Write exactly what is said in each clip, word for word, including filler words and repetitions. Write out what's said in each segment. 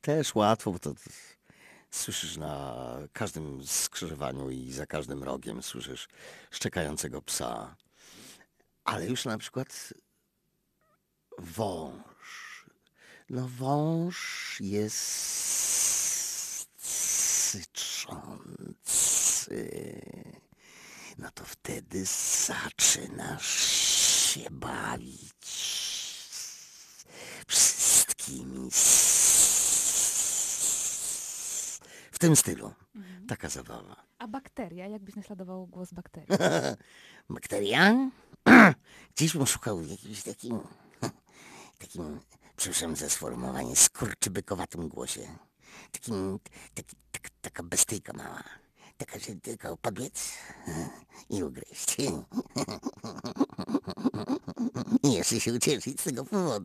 też łatwo, bo to, to słyszysz na każdym skrzyżowaniu i za każdym rogiem słyszysz szczekającego psa. Ale już na przykład wąż. No wąż jest syczący. No to wtedy zaczynasz się bawić wszystkimi. W tym stylu. Mhm. Taka zabawa. A bakteria? Jak byś naśladował głos bakterii? Bakteria? Gdzieś bym szukał jakimś takim, takim, przepraszam za sformułowanie, skurczybykowatym głosie. Takim, taki, tak, taka bestyjka mała. Taka, że tylko podbiec i ugryźć. I jeszcze się ucieszyć z tego powodu,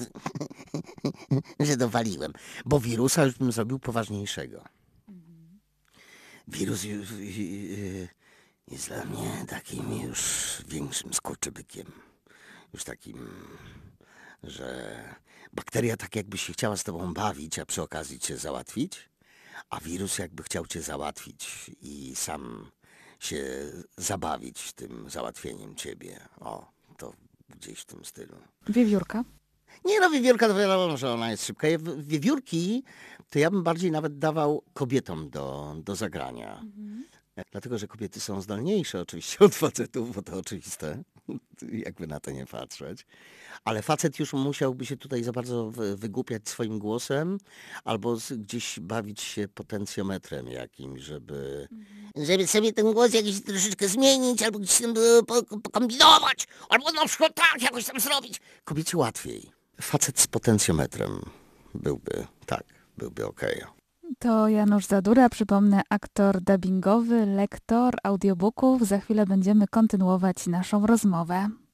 że dowaliłem. Bo wirusa już bym zrobił poważniejszego. Mhm. Wirus już jest dla mnie takim już większym skurczybykiem. Już takim, że bakteria tak jakby się chciała z tobą bawić, a przy okazji cię załatwić, a wirus jakby chciał cię załatwić i sam się zabawić tym załatwieniem ciebie. O, to gdzieś w tym stylu. Wiewiórka? Nie no, wiewiórka to wiadomo, że ona jest szybka. Wiewiórki to ja bym bardziej nawet dawał kobietom do, do zagrania. Mhm. Dlatego, że kobiety są zdolniejsze oczywiście od facetów, bo to oczywiste, jakby na to nie patrzeć. Ale facet już musiałby się tutaj za bardzo wygłupiać swoim głosem albo z, gdzieś bawić się potencjometrem jakimś, żeby... Mhm. Żeby sobie ten głos jakiś troszeczkę zmienić, albo gdzieś tam pokombinować, albo na przykład tak jakoś tam zrobić. Kobiecie łatwiej. Facet z potencjometrem byłby, tak, byłby okej. To Janusz Zadura, przypomnę, aktor dubbingowy, lektor audiobooków. Za chwilę będziemy kontynuować naszą rozmowę.